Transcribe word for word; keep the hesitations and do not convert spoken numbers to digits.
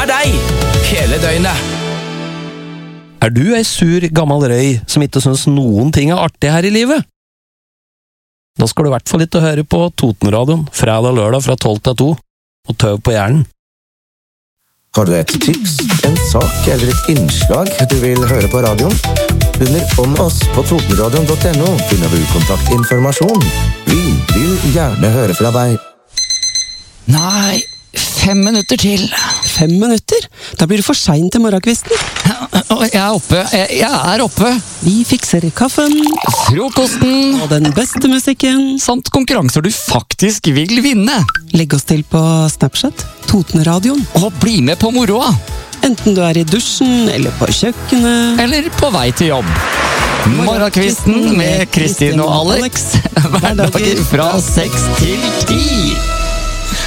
er deg, hele døgnet. Er du ei sur, gammel røy som ikke synes noen ting er artig her i livet? Da skal du i hvert fall ikke høre på Totenradioen, fredag og lørdag fra tolv til to, og tøv på hjernen. Har du et tips, en sak eller et innslag du vil høre på radioen? Under Om oss på totenradion punktum no finner du kontaktinformasjon. Vi vil gjerne høre fra deg. Nei, fem minutter til. Fem minutter? Da blir det for sent til morgenkvisten. Jeg er oppe, jeg, jeg er oppe. Vi fikser kaffen Frokosten og den beste musikken. samt konkurranser du faktisk vil vinne. Legg oss til på Snapchat, Totenradioen. Og bli med på moroa. Enten du er i dusjen, eller på kjøkkenet. Eller på vei til jobb. Morgenkvisten med Kristin og Alex. Hverdager fra seks til ti.